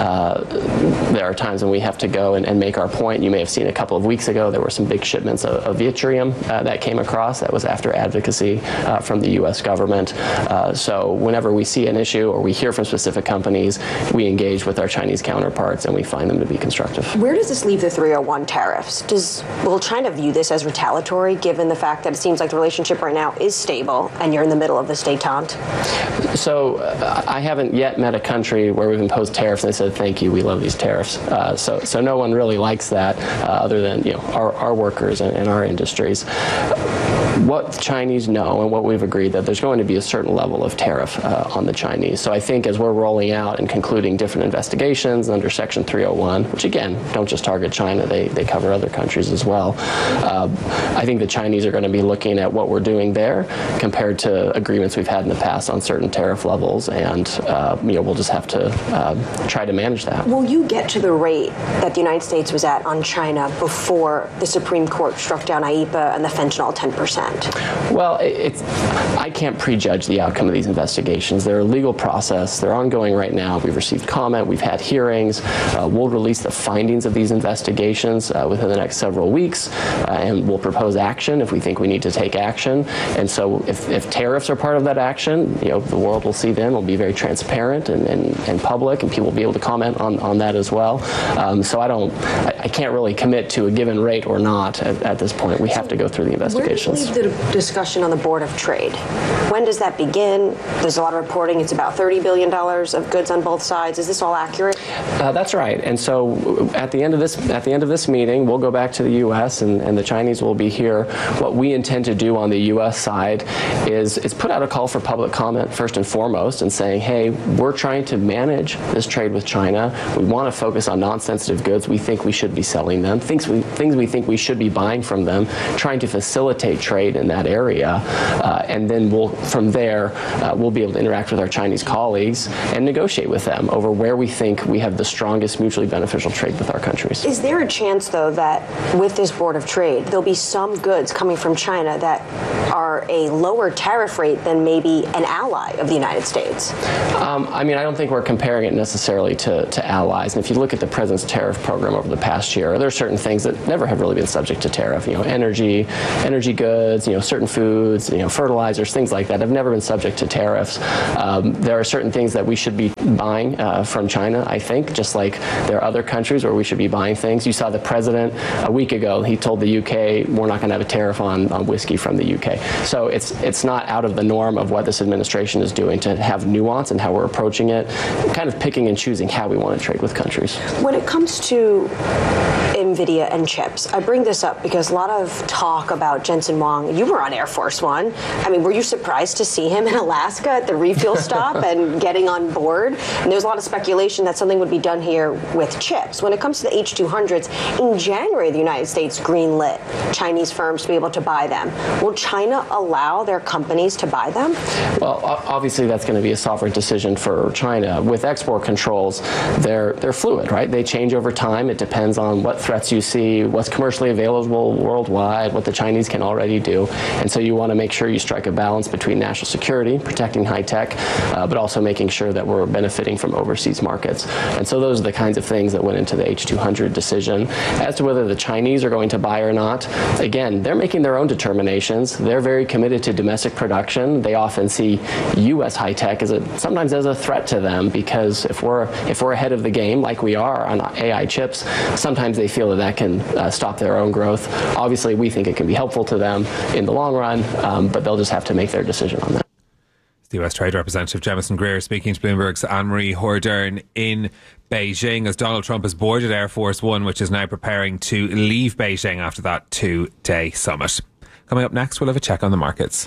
There are times when we have to go and make our point. You may have seen a couple of weeks ago there were some big shipments of yttrium that came across. That was after advocacy from the U.S. government. So whenever we see an issue or we hear from specific companies, we engage with our Chinese counterparts and we find them to be constructive. Where does this leave the 301 tariffs? Will China view this as retaliatory, given the fact that it seems like the relationship right now is stable and you're in the middle of this détente? So I haven't yet met a country where we've imposed tariffs and they said, thank you, we love these tariffs. So no one really likes that other than our workers and our industries. What the Chinese know and what we've agreed that there's going to be a certain level of tariff on the Chinese. So I think as we're rolling out and concluding different investigations under Section 301, which again, don't just target China, they cover other countries as well. I think the Chinese are going to be looking at what we're doing there compared to agreements we've had in the past on certain tariff levels, and we'll just have to try to manage that. Will you get to the rate that the United States was at on China before the Supreme Court struck down IEEPA and the fentanyl 10%? Well, I can't prejudge the outcome of these investigations. They're a legal process. They're ongoing right now. We've received comment. We've had hearings. We'll release the findings of these investigations within the next several weeks, and we'll propose action if we think we need to take action. And so if tariffs are part of that action, the world will see them. It'll be very transparent and public, and people will be able to comment on that as well. So I I can't really commit to a given rate or not at this point. We have to go through the investigations. Where does it leave the discussion on the Board of Trade? When does that begin? There's a lot of reporting. It's about $30 billion of goods on both sides. Is this all accurate? That's right. And so at the end of this meeting, we'll go back to the U.S. and the Chinese will be here. What we intend to do on the U.S. side is put out a call for public comment first and foremost, and saying, hey, we're trying to manage this trade with China. We want to focus on non-sensitive goods. We think we should be selling them. Things we think we should be buying from them, trying to facilitate trade in that area. And then from there, we'll be able to interact with our Chinese colleagues and negotiate with them over where we think we have the strongest mutually beneficial trade with our countries. Is there a chance, though, that with this Board of Trade, there'll be some goods coming from China that are a lower tariff rate than maybe an ally of the United States? I don't think we're comparing it necessarily to allies. And if you look at the president's tariff program over the past year, there are certain things that never have really been subject to tariff. Energy goods, certain foods, fertilizers, things like that have never been subject to tariffs. There are certain things that we should be buying from China, I think, just like there are other countries where we should be buying things. You saw the president a week ago, he told the UK, we're not going to have a tariff on whiskey from the UK. So it's not out of the norm of what this administration is doing to have nuance in how we're approaching it, kind of picking and choosing how we want to trade with countries. When it comes to NVIDIA and chips, I bring this up because a lot of talk about Jensen Huang. You were on Air Force One. Were you surprised to see him in Alaska at the refuel stop and getting on board? And there was a lot of speculation that something would be done here with chips. When it comes to the H200s, in January, the United States greenlit Chinese firms to be able to buy them. Will China allow their companies to buy them? Well, obviously that's going to be a sovereign decision for China. With export controls, they're fluid, right? They change over time. It depends on what threats you see, what's commercially available worldwide, what the Chinese can already do. And so you want to make sure you strike a balance between national security, protecting high tech, but also making sure that we're benefiting from overseas markets. And so those are the kinds of things that went into the H200 decision. As to whether the Chinese are going to buy or not, again, they're making their own determinations. They're very committed to domestic production. They often see U.S. high tech sometimes as a threat to them, because if we're ahead of the game like we are on AI chips, sometimes they feel that can stop their own growth. Obviously, we think it can be helpful to them in the long run, but they'll just have to make their decision on that. The US Trade Representative Jemison Greer speaking to Bloomberg's Anne-Marie Hordern in Beijing as Donald Trump has boarded Air Force One, which is now preparing to leave Beijing after that two-day summit. Coming up next, we'll have a check on the markets.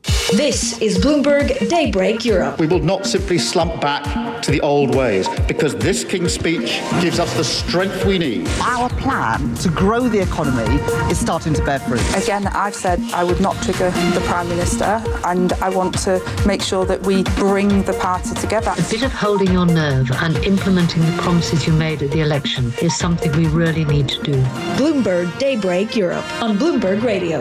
This is Bloomberg Daybreak Europe. We will not simply slump back to the old ways, because this King's speech gives us the strength we need. Our plan to grow the economy is starting to bear fruit. Again, I've said I would not trigger the Prime Minister, and I want to make sure that we bring the party together. A bit of holding your nerve and implementing the promises you made at the election is something we really need to do. Bloomberg Daybreak Europe on Bloomberg Radio.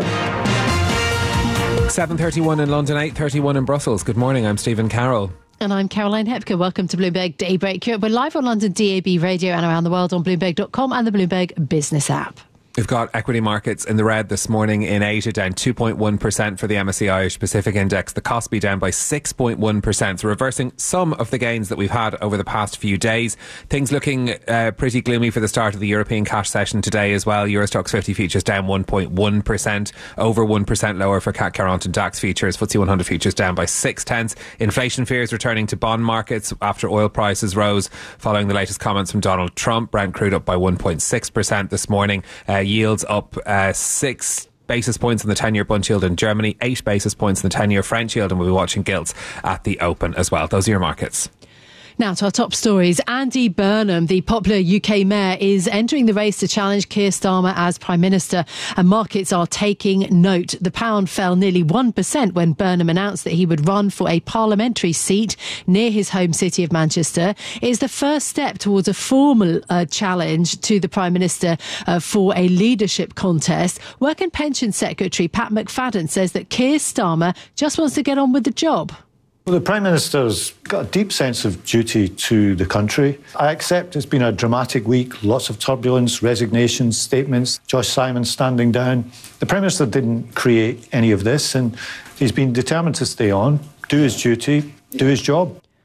7:31 in London, 8:31 in Brussels. Good morning, I'm Stephen Carroll. And I'm Caroline Hepker. Welcome to Bloomberg Daybreak Europe. We're live on London DAB radio and around the world on Bloomberg.com and the Bloomberg Business app. We've got equity markets in the red this morning in Asia, down 2.1% for the MSCI Irish Pacific Index. The Kospi down by 6.1%, so reversing some of the gains that we've had over the past few days. Things looking pretty gloomy for the start of the European cash session today as well. Euro Stoxx 50 futures down 1.1%, over 1% lower for CAC 40 and DAX futures. FTSE 100 futures down by 0.6. Inflation fears returning to bond markets after oil prices rose following the latest comments from Donald Trump. Brent crude up by 1.6% this morning. Yields up 6 basis points in the 10-year Bund yield in Germany, 8 basis points in the 10-year French yield, and we'll be watching gilts at the open as well. Those are your markets. Now to our top stories. Andy Burnham, the popular UK mayor, is entering the race to challenge Keir Starmer as Prime Minister, and markets are taking note. The pound fell nearly 1% when Burnham announced that he would run for a parliamentary seat near his home city of Manchester. It is the first step towards a formal challenge to the Prime Minister for a leadership contest. Work and Pension Secretary Pat McFadden says that Keir Starmer just wants to get on with the job. Well, the Prime Minister's got a deep sense of duty to the country. I accept it's been a dramatic week, lots of turbulence, resignations, statements, Josh Simon standing down. The Prime Minister didn't create any of this, and he's been determined to stay on, do his duty, do his job.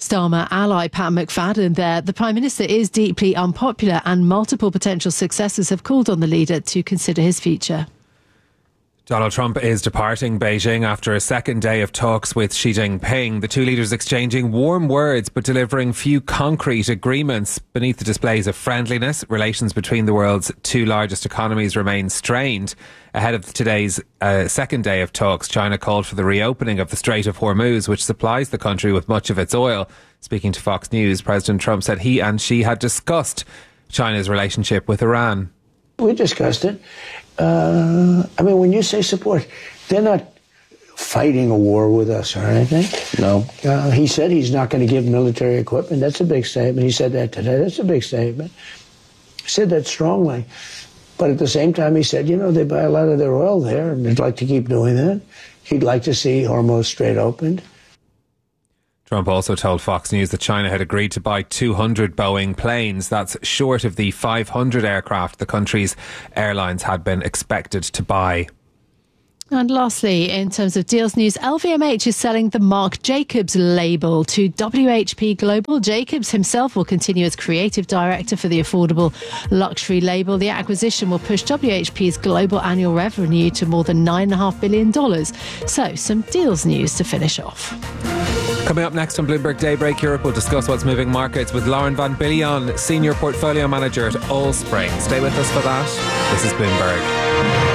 Starmer ally Pat McFadden there. The Prime Minister is deeply unpopular and multiple potential successors have called on the leader to consider his future. Donald Trump is departing Beijing after a second day of talks with Xi Jinping. The two leaders exchanging warm words but delivering few concrete agreements. Beneath the displays of friendliness, relations between the world's two largest economies remain strained. Ahead of today's second day of talks, China called for the reopening of the Strait of Hormuz, which supplies the country with much of its oil. Speaking to Fox News, President Trump said he and Xi had discussed China's relationship with Iran. We discussed it. When you say support, they're not fighting a war with us or anything. No. He said he's not going to give military equipment. That's a big statement. He said that today. That's a big statement. He said that strongly. But at the same time, he said, they buy a lot of their oil there, and they'd like to keep doing that. He'd like to see Hormuz Strait opened. Trump also told Fox News that China had agreed to buy 200 Boeing planes. That's short of the 500 aircraft the country's airlines had been expected to buy. And lastly, in terms of deals news, LVMH is selling the Marc Jacobs label to WHP Global. Jacobs himself will continue as creative director for the affordable luxury label. The acquisition will push WHP's global annual revenue to more than $9.5 billion. So, some deals news to finish off. Coming up next on Bloomberg Daybreak Europe, we'll discuss what's moving markets with Lauren Van Billion, Senior Portfolio Manager at Allspring. Stay with us for that. This is Bloomberg.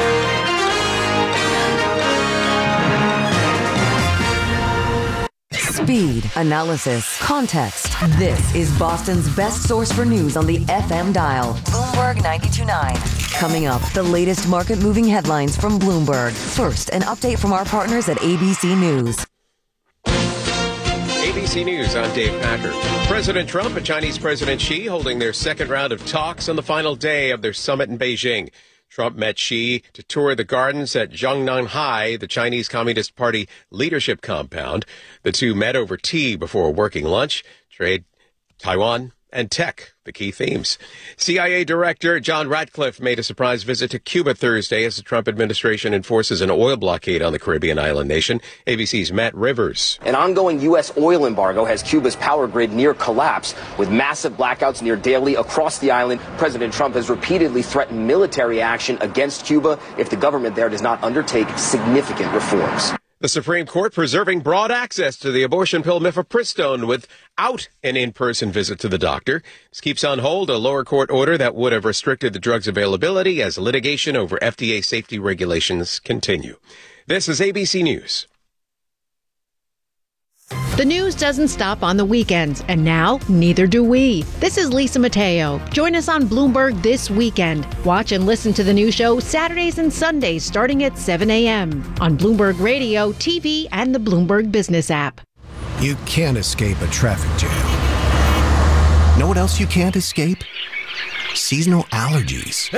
Speed, analysis, context. This is Boston's best source for news on the FM dial. Bloomberg 92.9. Coming up, the latest market-moving headlines from Bloomberg. First, an update from our partners at ABC News. ABC News, I'm Dave Packer. President Trump and Chinese President Xi holding their second round of talks on the final day of their summit in Beijing. Trump met Xi to tour the gardens at Zhongnanhai, the Chinese Communist Party leadership compound. The two met over tea before a working lunch. Trade, Taiwan, and tech, the key themes. CIA Director John Ratcliffe made a surprise visit to Cuba Thursday as the Trump administration enforces an oil blockade on the Caribbean island nation. ABC's Matt Rivers. An ongoing U.S. oil embargo has Cuba's power grid near collapse, with massive blackouts near daily across the island. President Trump has repeatedly threatened military action against Cuba if the government there does not undertake significant reforms. The Supreme Court preserving broad access to the abortion pill mifepristone without an in-person visit to the doctor. This keeps on hold a lower court order that would have restricted the drug's availability as litigation over FDA safety regulations continue. This is ABC News. The news doesn't stop on the weekends, and now neither do we. This is Lisa Mateo. Join us on Bloomberg this weekend. Watch and listen to the new show Saturdays and Sundays starting at 7 a.m. on Bloomberg Radio, TV, and the Bloomberg Business app. You can't escape a traffic jam. Know what else you can't escape? Seasonal allergies.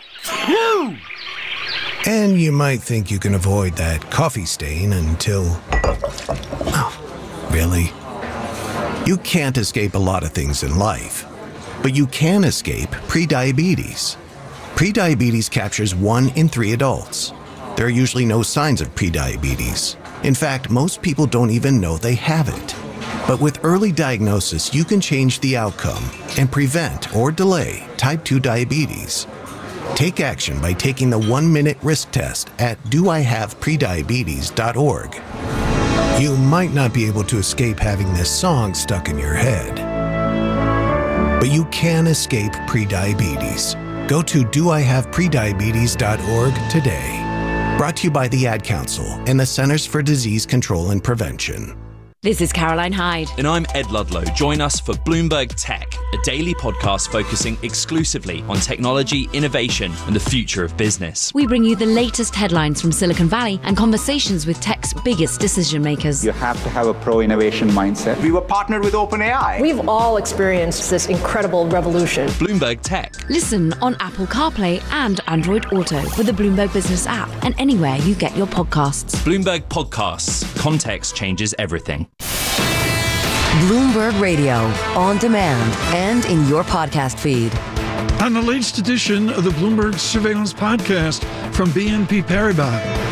And you might think you can avoid that coffee stain until... Really? You can't escape a lot of things in life, but you can escape prediabetes. Prediabetes captures 1 in 3 adults. There are usually no signs of prediabetes. In fact, most people don't even know they have it. But with early diagnosis, you can change the outcome and prevent or delay type 2 diabetes. Take action by taking the 1-minute risk test at doihaveprediabetes.org. You might not be able to escape having this song stuck in your head, but you can escape prediabetes. Go to doihaveprediabetes.org today. Brought to you by the Ad Council and the Centers for Disease Control and Prevention. This is Caroline Hyde. And I'm Ed Ludlow. Join us for Bloomberg Tech, a daily podcast focusing exclusively on technology, innovation, and the future of business. We bring you the latest headlines from Silicon Valley and conversations with tech's biggest decision makers. You have to have a pro-innovation mindset. We were partnered with OpenAI. We've all experienced this incredible revolution. Bloomberg Tech. Listen on Apple CarPlay and Android Auto with the Bloomberg Business app and anywhere you get your podcasts. Bloomberg Podcasts. Context changes everything. Bloomberg Radio, on demand and in your podcast feed. On the latest edition of the Bloomberg Surveillance Podcast from BNP Paribas,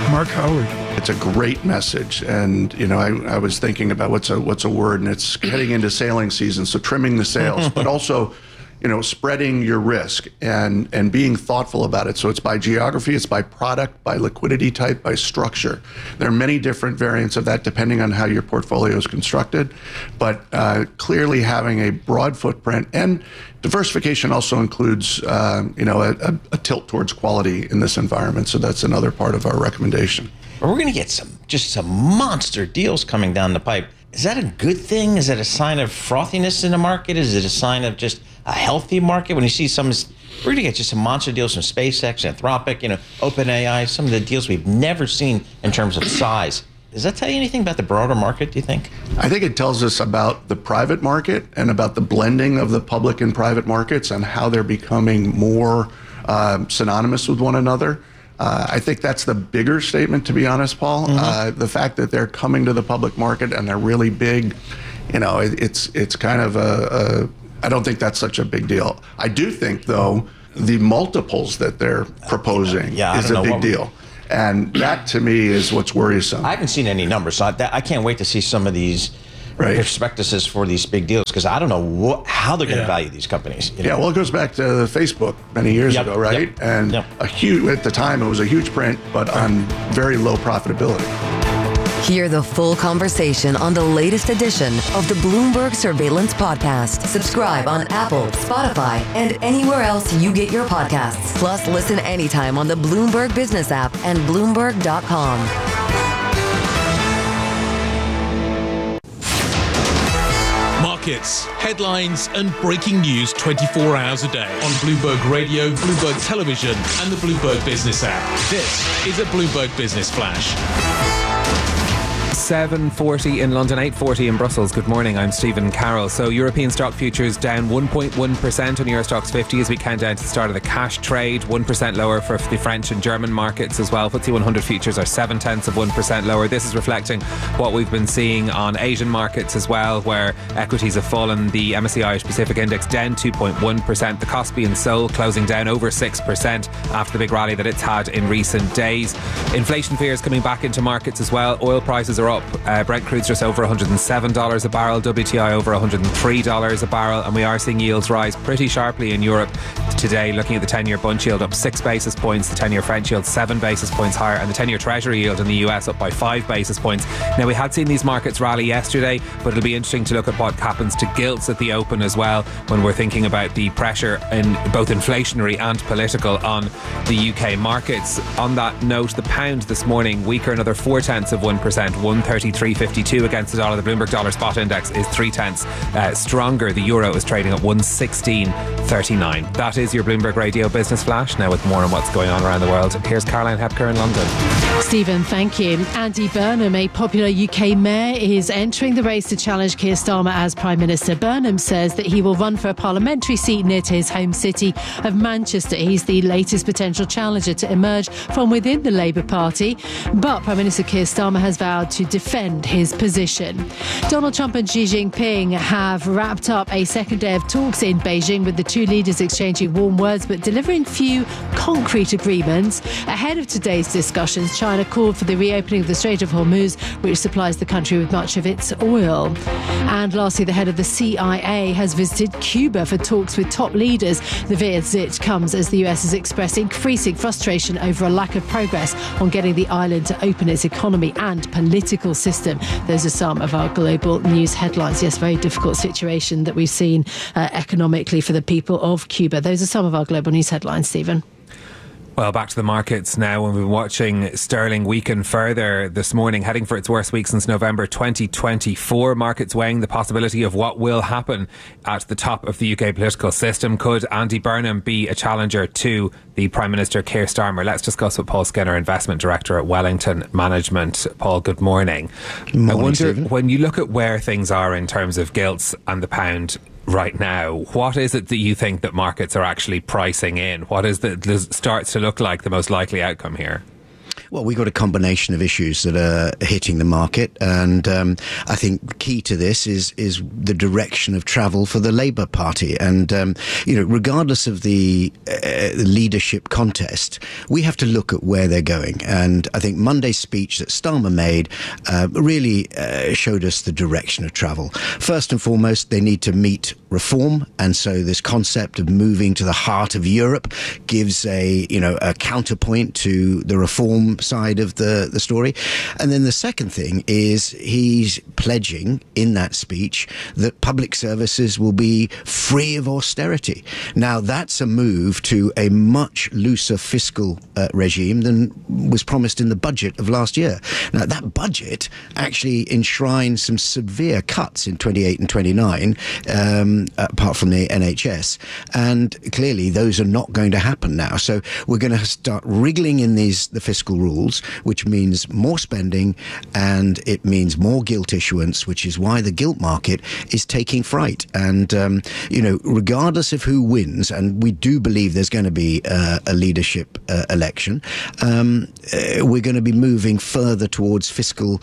Mark Howard. It's a great message, and I was thinking about what's a word, and it's heading into sailing season, so trimming the sails, but also spreading your risk and being thoughtful about it. So it's by geography, it's by product, by liquidity type, by structure. There are many different variants of that depending on how your portfolio is constructed, but clearly having a broad footprint, and diversification also includes a tilt towards quality in this environment. So that's another part of our recommendation. We're going to get some monster deals coming down the pipe. Is that a good thing? Is it a sign of frothiness in the market? Is it a sign of just a healthy market? When you see we're going to get just some monster deals from SpaceX, Anthropic, OpenAI, some of the deals we've never seen in terms of size. Does that tell you anything about the broader market, do you think? I think it tells us about the private market and about the blending of the public and private markets and how they're becoming more synonymous with one another. I think that's the bigger statement, to be honest, Paul. The fact that they're coming to the public market and they're really big, it's kind of I don't think that's such a big deal. I do think, though, the multiples that they're proposing is a big deal. And that, to me, is what's worrisome. I haven't seen any numbers, so I can't wait to see some of these prospectuses for these big deals, because I don't know how they're going to value these companies. Yeah, well, it goes back to Facebook many years ago, right? And at the time, it was a huge print, but on very low profitability. Hear the full conversation on the latest edition of the Bloomberg Surveillance Podcast. Subscribe on Apple, Spotify, and anywhere else you get your podcasts. Plus, listen anytime on the Bloomberg Business app and Bloomberg.com. Markets, headlines, and breaking news 24 hours a day on Bloomberg Radio, Bloomberg Television, and the Bloomberg Business app. This is a Bloomberg Business Flash. 7:40 in London, 8:40 in Brussels. Good morning, I'm Stephen Carroll. So European stock futures down 1.1% on Euro Stoxx 50 as we count down to the start of the cash trade. 1% lower for the French and German markets as well. FTSE 100 futures are 0.7% lower. This is reflecting what we've been seeing on Asian markets as well, where equities have fallen. The MSCI Irish Pacific Index down 2.1%. The Kospi in Seoul closing down over 6% after the big rally that it's had in recent days. Inflation fears coming back into markets as well. Oil prices are up. Brent crude's just over $107 a barrel, WTI over $103 a barrel, and we are seeing yields rise pretty sharply in Europe today. Looking at the 10-year Bund yield up 6 basis points, the 10-year French yield 7 basis points higher, and the 10-year Treasury yield in the US up by 5 basis points. Now, we had seen these markets rally yesterday, but it'll be interesting to look at what happens to gilts at the open as well when we're thinking about the pressure in both inflationary and political on the UK markets. On that note, the pound this morning weaker another 0.4%, 133.52 against the dollar. The Bloomberg Dollar Spot Index is 0.3 stronger. The euro is trading at 116.39. That is your Bloomberg Radio Business Flash. Now with more on what's going on around the world, here's Caroline Hepker in London. Stephen, thank you. Andy Burnham, a popular UK mayor, is entering the race to challenge Keir Starmer as Prime Minister. Burnham says that he will run for a parliamentary seat near to his home city of Manchester. He's the latest potential challenger to emerge from within the Labour Party. But Prime Minister Keir Starmer has vowed to defend his position. Donald Trump and Xi Jinping have wrapped up a second day of talks in Beijing, with the two leaders exchanging warm words but delivering few concrete agreements. Ahead of today's discussions, China called for the reopening of the Strait of Hormuz, which supplies the country with much of its oil. And lastly, the head of the CIA has visited Cuba for talks with top leaders. The visit comes as the US has expressed increasing frustration over a lack of progress on getting the island to open its economy and political system. Those are some of our global news headlines. Yes, very difficult situation that we've seen economically for the people of Cuba. Those are some of our global news headlines, Stephen. Well, back to the markets now. We've been watching sterling weaken further this morning, heading for its worst week since November 2024. Markets weighing the possibility of what will happen at the top of the UK political system. Could Andy Burnham be a challenger to the Prime Minister Keir Starmer? Let's discuss with Paul Skinner, Investment Director at Wellington Management. Paul, good morning. Morning, I wonder, Stephen. when you look at where things are in terms of gilts and the pound right now, what is it that you think that markets are actually pricing in? What is that starts to look like the most likely outcome here? Well, we've got a combination of issues that are hitting the market, and I think key to this is the direction of travel for the Labour Party. And regardless of the leadership contest, we have to look at where they're going. And I think Monday's speech that Starmer made really showed us the direction of travel. First and foremost, they need to meet reform, and so this concept of moving to the heart of Europe gives a counterpoint to the reform side of the story. And then the second thing is he's pledging in that speech that public services will be free of austerity. Now, that's a move to a much looser fiscal regime than was promised in the budget of last year. Now, that budget actually enshrined some severe cuts in 28 and 29, apart from the NHS. And clearly, those are not going to happen now. So we're going to start wriggling in the fiscal rules, which means more spending, and it means more gilt issuance, which is why the gilt market is taking fright. And, regardless of who wins, and we do believe there's going to be a leadership election, we're going to be moving further towards fiscal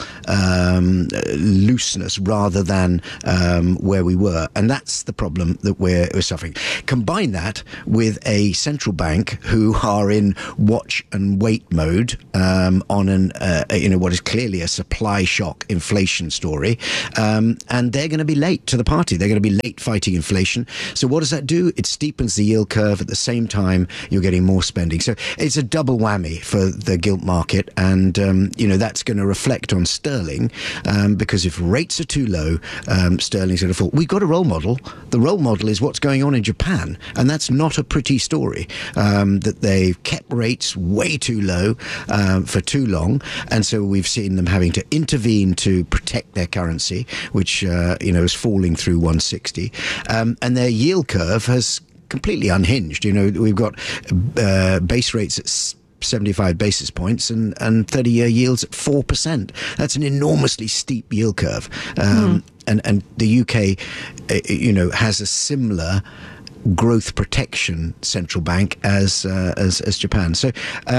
looseness rather than where we were. And that's the problem that we're suffering. Combine that with a central bank who are in watch and wait mode on what is clearly a supply shock inflation story, and they're going to be late to the party. They're going to be late fighting inflation. So what does that do? It steepens the yield curve. At the same time, you're getting more spending. So it's a double whammy for the gilt market, and that's going to reflect on sterling, because if rates are too low, sterling's going to fall. We've got a role model. The role model is what's going on in Japan, and that's not a pretty story, that they've kept rates way too low for too long, and so we've seen them having to intervene to protect their currency, which is falling through 160, and their yield curve has completely unhinged. We've got base rates at 75 basis points and 30-year yields at 4%. That's an enormously steep yield curve. And the UK, has a similar growth protection central bank as Japan. So,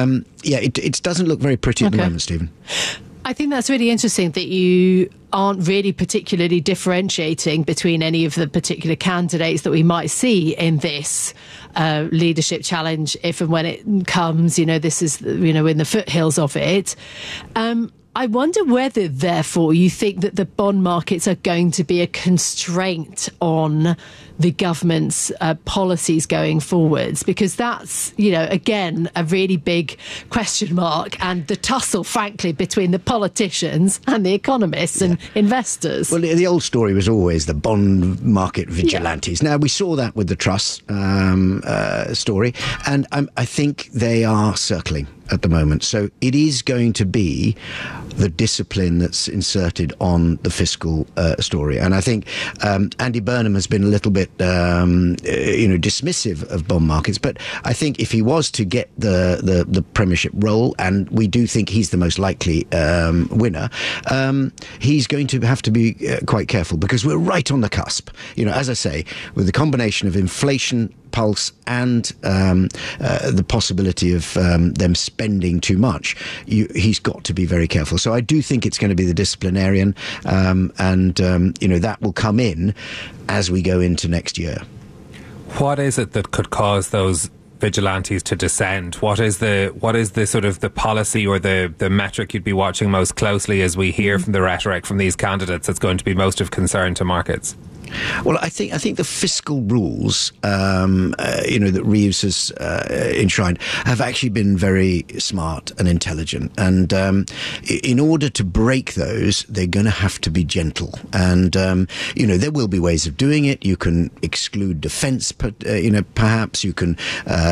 it doesn't look very pretty at the moment, Stephen. I think that's really interesting that you aren't really particularly differentiating between any of the particular candidates that we might see in this leadership challenge if and when it comes. This is, in the foothills of it. I wonder whether, therefore, you think that the bond markets are going to be a constraint on the government's policies going forwards, because that's, again, a really big question mark, and the tussle, frankly, between the politicians and the economists and investors. Well, the old story was always the bond market vigilantes. Now, we saw that with the Truss story, and I think they are circling at the moment. So it is going to be the discipline that's inserted on the fiscal story. And I think Andy Burnham has been a little bit, dismissive of bond markets. But I think if he was to get the premiership role, and we do think he's the most likely winner, he's going to have to be quite careful, because we're right on the cusp. As I say, with the combination of inflation pulse and the possibility of them spending too much, he's got to be very careful. So I do think it's going to be the disciplinarian, and that will come in as we go into next year. What is it that could cause those vigilantes to descend? What is the sort of the policy or the metric you'd be watching most closely as we hear from the rhetoric from these candidates that's going to be most of concern to markets? Well, I think the fiscal rules, that Reeves has enshrined, have actually been very smart and intelligent. And in order to break those, they're going to have to be gentle. And there will be ways of doing it. You can exclude defence, perhaps you can,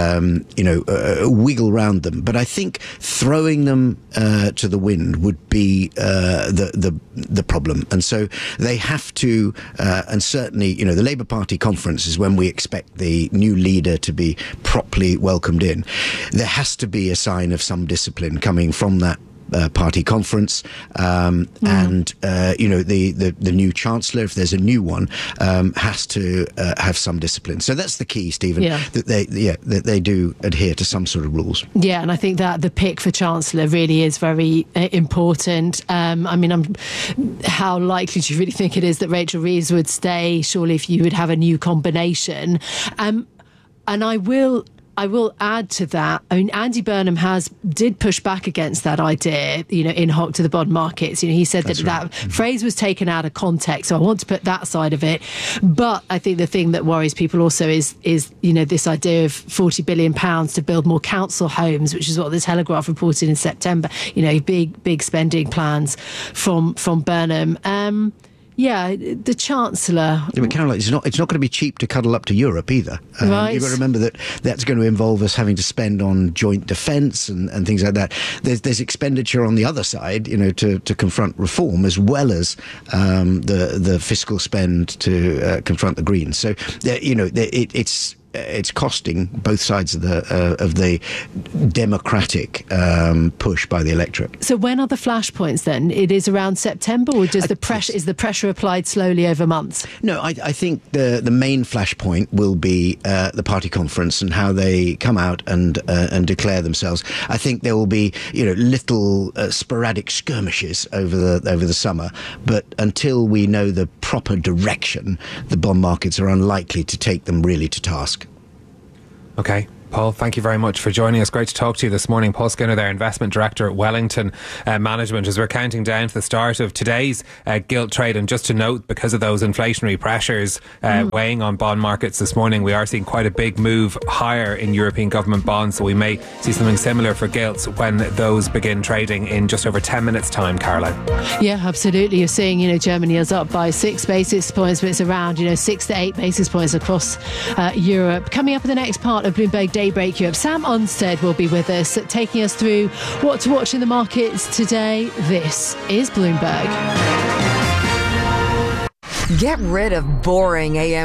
wiggle around them. But I think throwing them to the wind would be the problem. And so they have to, and certainly, the Labour Party conference is when we expect the new leader to be properly welcomed in. There has to be a sign of some discipline coming from that party conference, and the new chancellor, if there's a new one, has to have some discipline. So that's the key, Stephen. That they do adhere to some sort of rules. Yeah, and I think that the pick for chancellor really is very important. How likely do you really think it is that Rachel Reeves would stay? Surely, if you would have a new combination, and I will add to that. I mean, Andy Burnham did push back against that idea, in Hock to the bond markets. He said that phrase was taken out of context. So I want to put that side of it. But I think the thing that worries people also is this idea of £40 billion to build more council homes, which is what the Telegraph reported in September. Big spending plans from Burnham. The Chancellor. Caroline, it's not going to be cheap to cuddle up to Europe either. Right. You've got to remember that's going to involve us having to spend on joint defence and things like that. There's expenditure on the other side, to confront reform, as well as the fiscal spend to confront the Greens. So, it's costing both sides of the democratic push by the electorate. So when are the flashpoints then? It is around September, or is the pressure applied slowly over months? No, I think the main flashpoint will be the party conference and how they come out and declare themselves. I think there will be little sporadic skirmishes over the summer, but until we know the proper direction, the bond markets are unlikely to take them really to task. Okay. Paul, thank you very much for joining us. Great to talk to you this morning. Paul Skinner there, Investment Director at Wellington Management, as we're counting down to the start of today's gilt trade. And just to note, because of those inflationary pressures weighing on bond markets this morning, we are seeing quite a big move higher in European government bonds. So we may see something similar for gilts when those begin trading in just over 10 minutes' time, Caroline. Yeah, absolutely. You're seeing, Germany is up by 6 basis points, but it's around, 6 to 8 basis points across Europe. Coming up in the next part of Bloomberg Daybreak Europe, Sam Onstead will be with us, taking us through what to watch in the markets today. This is Bloomberg. Get rid of boring AM